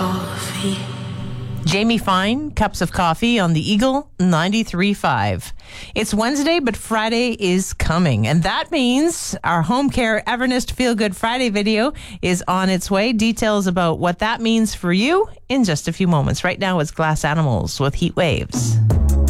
coffee. Jamie Fine, Cups of Coffee on the Eagle 93.5. It's Wednesday, but Friday is coming. And that means our Home Care Evernest Feel Good Friday video is on its way. Details about what that means for you in just a few moments. Right now, it's Glass Animals with Heat Waves.